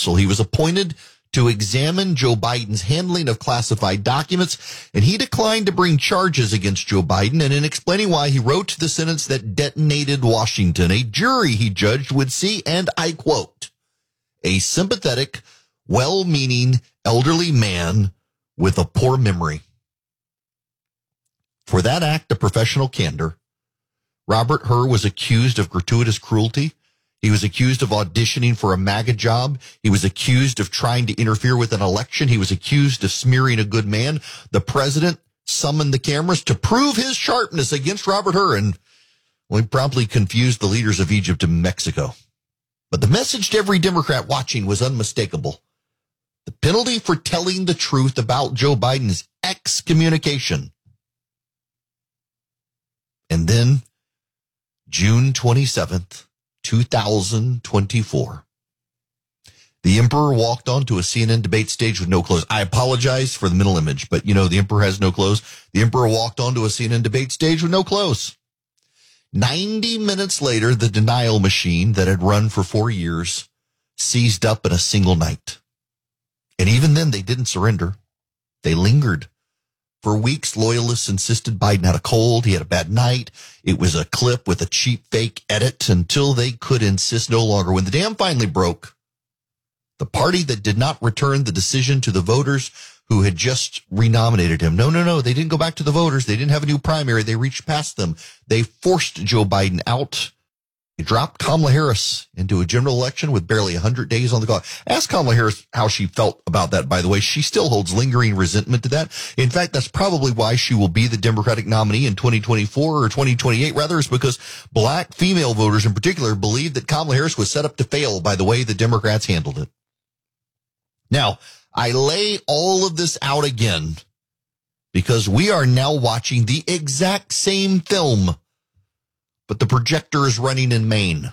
counsel. He was appointed to examine Joe Biden's handling of classified documents, and he declined to bring charges against Joe Biden. And in explaining why, he wrote to the sentence that detonated Washington, a jury he judged would see, and I quote, a sympathetic, well-meaning, elderly man with a poor memory. For that act of professional candor, Robert Hur was accused of gratuitous cruelty. He was accused of auditioning for a MAGA job. He was accused of trying to interfere with an election. He was accused of smearing a good man. The president summoned the cameras to prove his sharpness against Robert Hur, and he promptly confused the leaders of Egypt and Mexico. But the message to every Democrat watching was unmistakable. The penalty for telling the truth about Joe Biden is excommunication. And then, June 27th, 2024. The emperor walked onto a CNN debate stage with no clothes. I apologize for the mental image, but the emperor has no clothes. The emperor walked onto a CNN debate stage with no clothes. 90 minutes later, the denial machine that had run for 4 years seized up in a single night. And even then, they didn't surrender. They lingered. For weeks, loyalists insisted Biden had a cold, he had a bad night. It was a clip with a cheap fake edit until they could insist no longer. When the dam finally broke, the party that did not return the decision to the voters who had just renominated him. No, they didn't go back to the voters. They didn't have a new primary. They reached past them. They forced Joe Biden out. They dropped Kamala Harris into a general election with barely 100 days on the clock. Ask Kamala Harris how she felt about that, by the way. She still holds lingering resentment to that. In fact, that's probably why she will be the Democratic nominee in 2024 or 2028, rather, is because black female voters in particular believe that Kamala Harris was set up to fail by the way the Democrats handled it. Now, I lay all of this out again because we are now watching the exact same film, but the projector is running in Maine.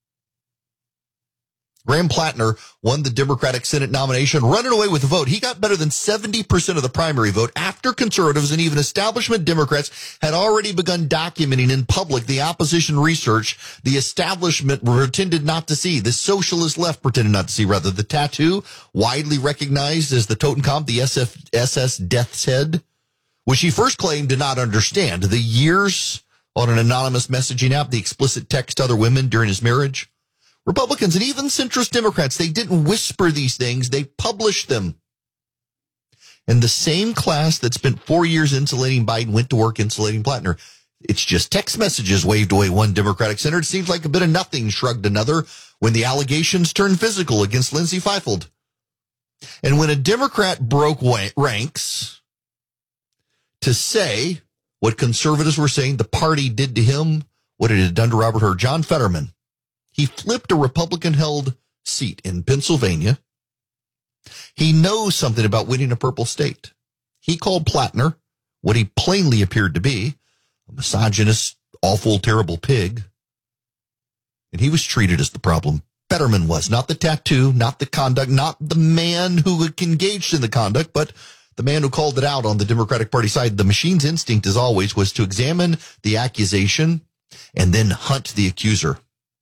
Graham Plattner won the Democratic Senate nomination, running away with the vote. He got better than 70% of the primary vote after conservatives and even establishment Democrats had already begun documenting in public the opposition research the establishment pretended not to see, the socialist left pretended not to see, rather. The tattoo, widely recognized as the Totenkopf, the SS Death's Head, which he first claimed to not understand. The years on an anonymous messaging app, the explicit text to other women during his marriage. Republicans and even centrist Democrats, they didn't whisper these things, they published them. And the same class that spent 4 years insulating Biden went to work insulating Plattner. It's just text messages waved away one Democratic senator. It seems like a bit of nothing, shrugged another, when the allegations turned physical against Lindsey Fifield. And when a Democrat broke ranks to say what conservatives were saying the party did to him, what it had done to Robert Hur, John Fetterman, he flipped a Republican-held seat in Pennsylvania. He knows something about winning a purple state. He called Plattner what he plainly appeared to be, a misogynist, awful, terrible pig. And he was treated as the problem. Fetterman was, not the tattoo, not the conduct, not the man who engaged in the conduct, but the man who called it out on the Democratic Party side. The machine's instinct, as always, was to examine the accusation and then hunt the accuser.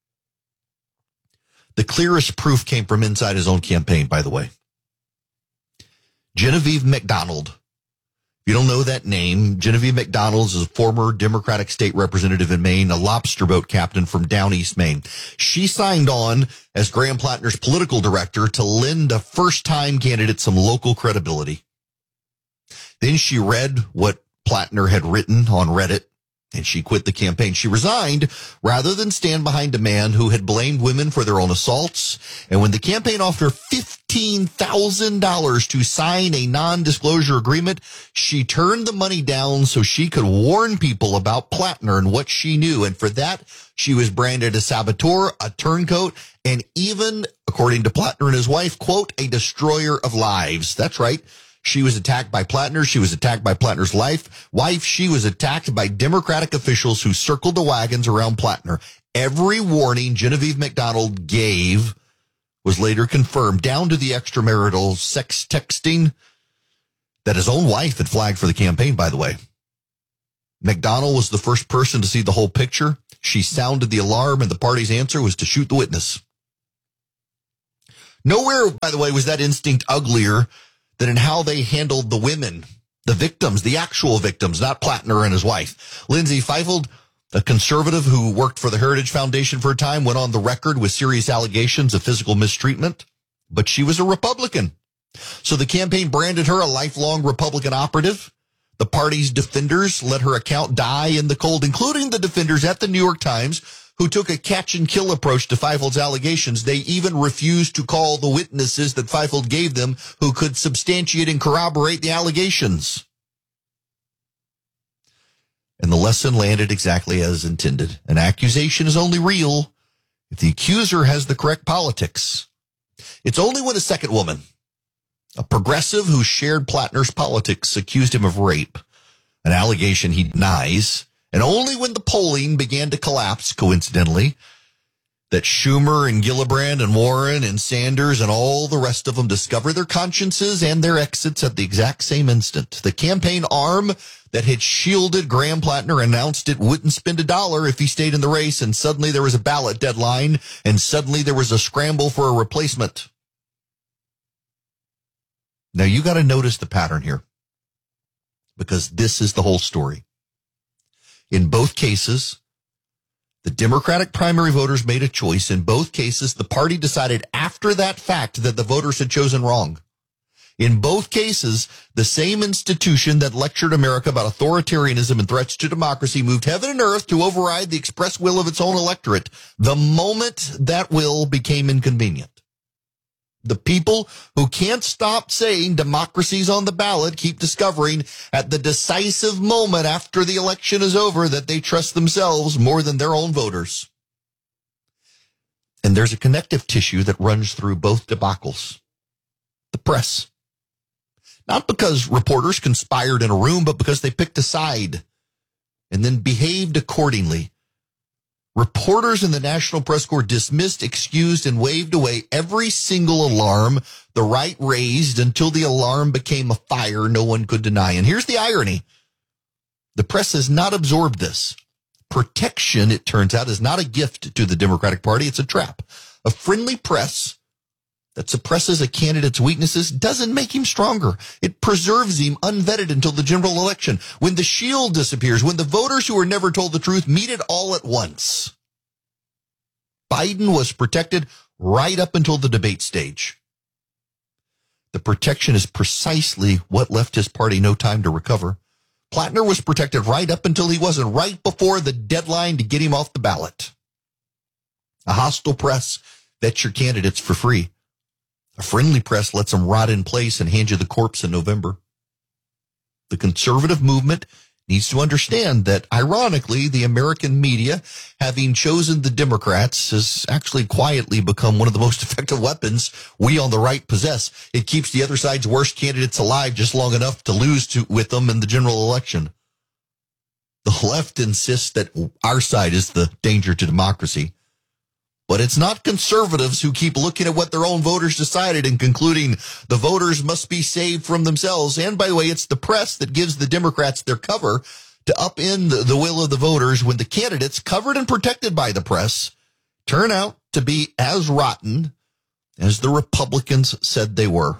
The clearest proof came from inside his own campaign, by the way. Genevieve McDonald. If you don't know that name, Genevieve McDonald is a former Democratic state representative in Maine, a lobster boat captain from down east Maine. She signed on as Graham Plattner's political director to lend a first-time candidate some local credibility. Then she read what Plattner had written on Reddit, and she quit the campaign. She resigned rather than stand behind a man who had blamed women for their own assaults. And when the campaign offered $15,000 to sign a non-disclosure agreement, she turned the money down so she could warn people about Plattner and what she knew. And for that, she was branded a saboteur, a turncoat, and even, according to Plattner and his wife, quote, a destroyer of lives. That's right. She was attacked by Plattner. She was attacked by Plattner's wife. She was attacked by Democratic officials who circled the wagons around Plattner. Every warning Genevieve McDonald gave was later confirmed, down to the extramarital sex texting that his own wife had flagged for the campaign, by the way. McDonald was the first person to see the whole picture. She sounded the alarm, and the party's answer was to shoot the witness. Nowhere, by the way, was that instinct uglier than in how they handled the women, the victims, the actual victims, not Plattner and his wife. Lindsay Fifield, a conservative who worked for the Heritage Foundation for a time, went on the record with serious allegations of physical mistreatment, but she was a Republican. So the campaign branded her a lifelong Republican operative. The party's defenders let her account die in the cold, including the defenders at the New York Times, who took a catch-and-kill approach to Fifield's allegations. They even refused to call the witnesses that Fifield gave them who could substantiate and corroborate the allegations. And the lesson landed exactly as intended. An accusation is only real if the accuser has the correct politics. It's only when a second woman, a progressive who shared Plattner's politics, accused him of rape, an allegation he denies, and only when the polling began to collapse, coincidentally, that Schumer and Gillibrand and Warren and Sanders and all the rest of them discover their consciences and their exits at the exact same instant. The campaign arm that had shielded Graham Plattner announced it wouldn't spend $1 if he stayed in the race, and suddenly there was a ballot deadline, and suddenly there was a scramble for a replacement. Now, you got to notice the pattern here, because this is the whole story. In both cases, the Democratic primary voters made a choice. In both cases, the party decided after that fact that the voters had chosen wrong. In both cases, the same institution that lectured America about authoritarianism and threats to democracy moved heaven and earth to override the express will of its own electorate the moment that will became inconvenient. The people who can't stop saying democracy's on the ballot keep discovering at the decisive moment after the election is over that they trust themselves more than their own voters. And there's a connective tissue that runs through both debacles. The press. Not because reporters conspired in a room, but because they picked a side and then behaved accordingly. Reporters in the National Press Corps dismissed, excused, and waved away every single alarm the right raised until the alarm became a fire no one could deny. And here's the irony. The press has not absorbed this. Protection, it turns out, is not a gift to the Democratic Party. It's a trap. A friendly press that suppresses a candidate's weaknesses doesn't make him stronger. It preserves him unvetted until the general election. When the shield disappears, when the voters who are never told the truth meet it all at once. Biden was protected right up until the debate stage. The protection is precisely what left his party no time to recover. Plattner was protected right up until he wasn't, right before the deadline to get him off the ballot. A hostile press vets your candidates for free. A friendly press lets them rot in place and hand you the corpse in November. The conservative movement needs to understand that, ironically, the American media, having chosen the Democrats, has actually quietly become one of the most effective weapons we on the right possess. It keeps the other side's worst candidates alive just long enough to lose with them in the general election. The left insists that our side is the danger to democracy. But it's not conservatives who keep looking at what their own voters decided and concluding the voters must be saved from themselves. And by the way, it's the press that gives the Democrats their cover to upend the will of the voters when the candidates, covered and protected by the press, turn out to be as rotten as the Republicans said they were.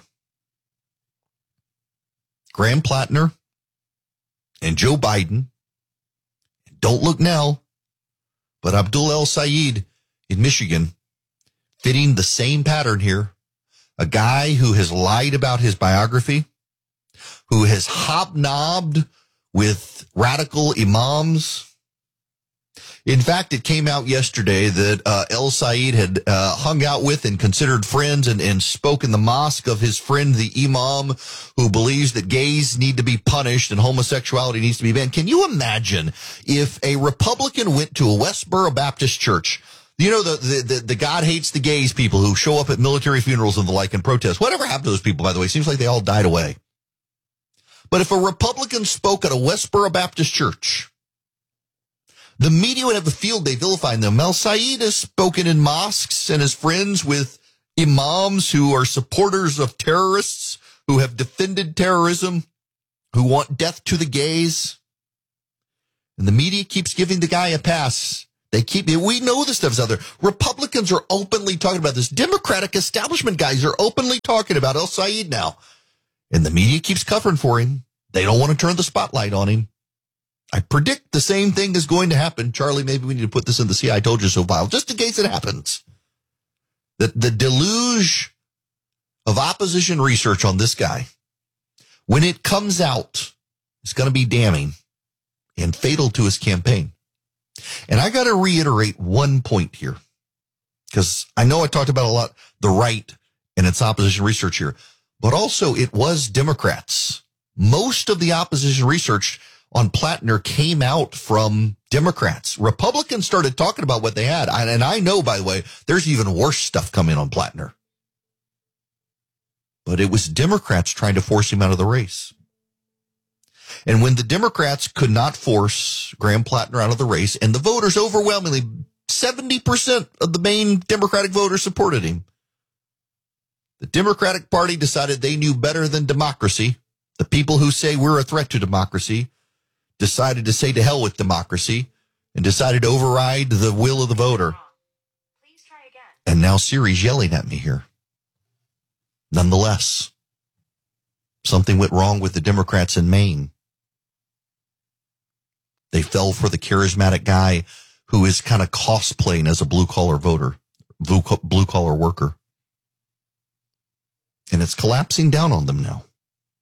Graham Plattner and Joe Biden, don't look now, but Abdul El-Sayed in Michigan, fitting the same pattern here. A guy who has lied about his biography, who has hobnobbed with radical imams. In fact, it came out yesterday that El-Sayed had hung out with and considered friends and spoke in the mosque of his friend, the imam, who believes that gays need to be punished and homosexuality needs to be banned. Can you imagine if a Republican went to a Westboro Baptist church? You know, the God hates the gays people who show up at military funerals and the like and protest. Whatever happened to those people, by the way? Seems like they all died away. But if a Republican spoke at a Westboro Baptist church, the media would have a field day vilifying them. El-Sayed has spoken in mosques and is friends with imams who are supporters of terrorists, who have defended terrorism, who want death to the gays. And the media keeps giving the guy a pass We know this stuff's out there. Republicans are openly talking about this. Democratic establishment guys are openly talking about El Sayed now. And the media keeps covering for him. They don't want to turn the spotlight on him. I predict the same thing is going to happen. Charlie, maybe we need to put this in the See, I Told You So file, just in case it happens. The deluge of opposition research on this guy, when it comes out, it's going to be damning and fatal to his campaign. And I got to reiterate one point here, because I know I talked about a lot, the right and its opposition research here, but also it was Democrats. Most of the opposition research on Plattner came out from Democrats. Republicans started talking about what they had. And I know, by the way, there's even worse stuff coming on Plattner. But it was Democrats trying to force him out of the race. And when the Democrats could not force Graham Plattner out of the race, and the voters overwhelmingly, 70% of the main Democratic voters supported him, the Democratic Party decided they knew better than democracy. The people who say we're a threat to democracy decided to say to hell with democracy and decided to override the will of the voter. Please try again. And now Siri's yelling at me here. Nonetheless, something went wrong with the Democrats in Maine. They fell for the charismatic guy who is kind of cosplaying as a blue-collar voter, blue-collar worker. And it's collapsing down on them now.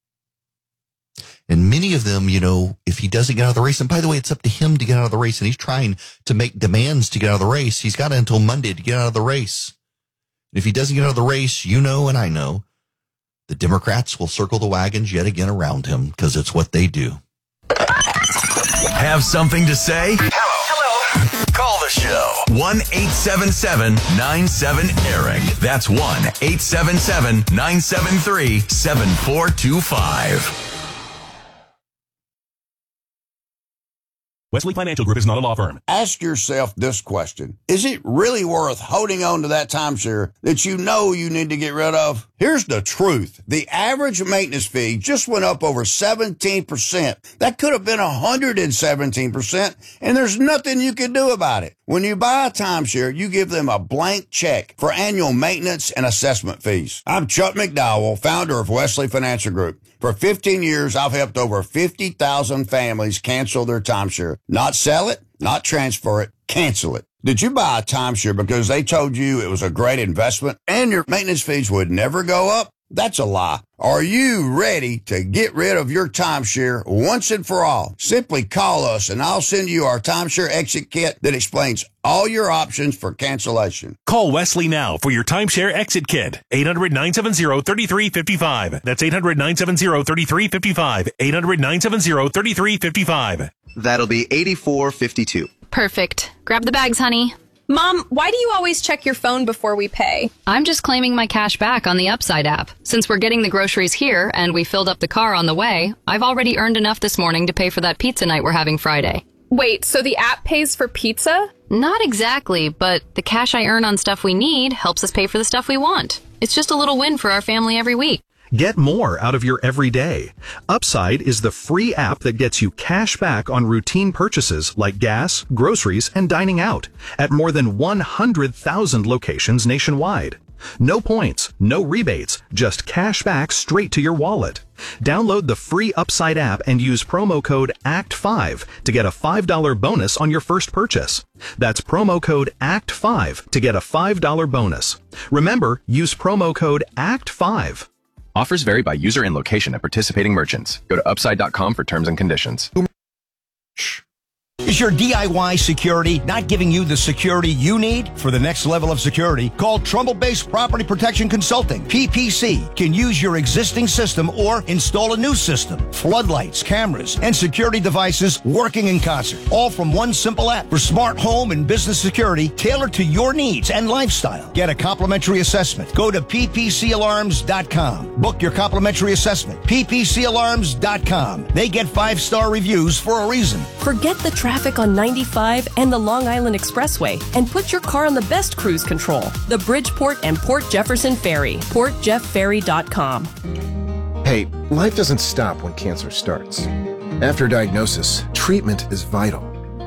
And many of them, you know, if he doesn't get out of the race, and by the way, it's up to him to get out of the race, and he's trying to make demands to get out of the race. He's got until Monday to get out of the race. If he doesn't get out of the race, you know and I know, the Democrats will circle the wagons yet again around him, because it's what they do. Have something to say? Hello. Call the show. 1-877-97-ERIC. That's 1-877-973-7425. Wesley Financial Group is not a law firm. Ask yourself this question. Is it really worth holding on to that timeshare that you know you need to get rid of? Here's the truth. The average maintenance fee just went up over 17%. That could have been 117%, and there's nothing you can do about it. When you buy a timeshare, you give them a blank check for annual maintenance and assessment fees. I'm Chuck McDowell, founder of Wesley Financial Group. For 15 years, I've helped over 50,000 families cancel their timeshare. Not sell it, not transfer it, cancel it. Did you buy a timeshare because they told you it was a great investment and your maintenance fees would never go up? That's a lie. Are you ready to get rid of your timeshare once and for all? Simply call us and I'll send you our timeshare exit kit that explains all your options for cancellation. Call Wesley now for your timeshare exit kit. 800-970-3355. That's 800-970-3355. 800-970-3355. That'll be 8452. Perfect. Grab the bags, honey. Mom, why do you always check your phone before we pay? I'm just claiming my cash back on the Upside app. Since we're getting the groceries here and we filled up the car on the way, I've already earned enough this morning to pay for that pizza night we're having Friday. Wait, so the app pays for pizza? Not exactly, but the cash I earn on stuff we need helps us pay for the stuff we want. It's just a little win for our family every week. Get more out of your everyday. Upside is the free app that gets you cash back on routine purchases like gas, groceries, and dining out at more than 100,000 locations nationwide. No points, no rebates, just cash back straight to your wallet. Download the free Upside app and use promo code ACT5 to get a $5 bonus on your first purchase. That's promo code ACT5 to get a $5 bonus. Remember, use promo code ACT5. Offers vary by user and location at participating merchants. Go to upside.com for terms and conditions. Is your DIY security not giving you the security you need? For the next level of security, call Trumbull-based Property Protection Consulting. PPC can use your existing system or install a new system. Floodlights, cameras, and security devices working in concert. All from one simple app for smart home and business security tailored to your needs and lifestyle. Get a complimentary assessment. Go to ppcalarms.com. Book your complimentary assessment. ppcalarms.com. They get 5-star reviews for a reason. Forget the traffic on 95 and the Long Island Expressway and put your car on the best cruise control, the Bridgeport and Port Jefferson Ferry, portjefferry.com. Hey, life doesn't stop when cancer starts. After diagnosis, treatment is vital.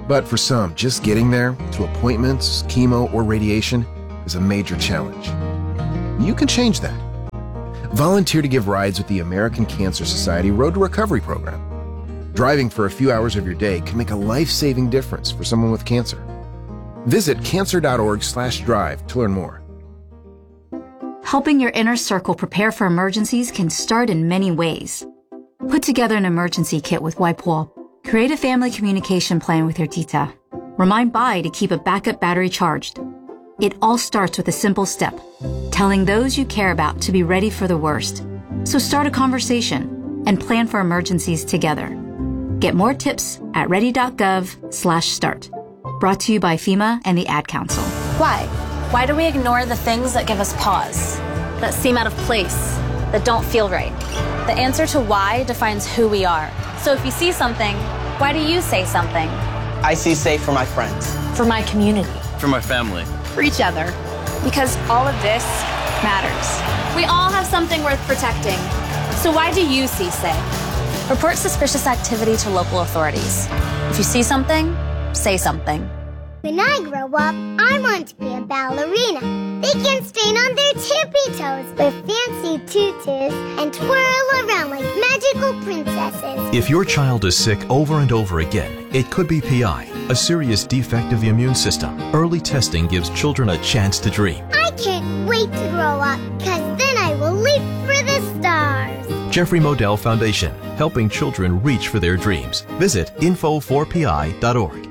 But for some, just getting there, to appointments, chemo, or radiation, is a major challenge. You can change that. Volunteer to give rides with the American Cancer Society Road to Recovery program. Driving for a few hours of your day can make a life-saving difference for someone with cancer. Visit cancer.org/drive to learn more. Helping your inner circle prepare for emergencies can start in many ways. Put together an emergency kit with Wipewall. Create a family communication plan with your tita. Remind Bai to keep a backup battery charged. It all starts with a simple step, telling those you care about to be ready for the worst. So start a conversation and plan for emergencies together. Get more tips at ready.gov/start. Brought to you by FEMA and the Ad Council. Why? Why do we ignore the things that give us pause, that seem out of place, that don't feel right? The answer to why defines who we are. So if you see something, why do you say something? I see safe for my friends. For my community. For my family. For each other. Because all of this matters. We all have something worth protecting. So why do you see safe? Report suspicious activity to local authorities. If you see something, say something. When I grow up, I want to be a ballerina. They can stand on their tippy toes with fancy tutus and twirl around like magical princesses. If your child is sick over and over again, it could be PI, a serious defect of the immune system. Early testing gives children a chance to dream. I can't wait to grow up, because then I will leap for the stars. Jeffrey Modell Foundation, helping children reach for their dreams. Visit info4pi.org.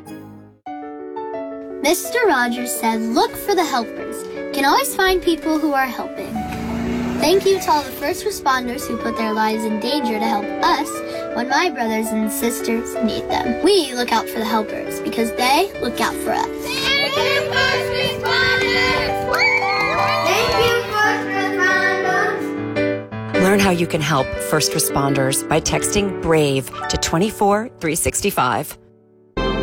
Mr. Rogers said, look for the helpers. You can always find people who are helping. Thank you to all the first responders who put their lives in danger to help us when my brothers and sisters need them. We look out for the helpers because they look out for us. Thank you, first responders! Thank you, first responders! Learn how you can help first responders by texting BRAVE to 24365.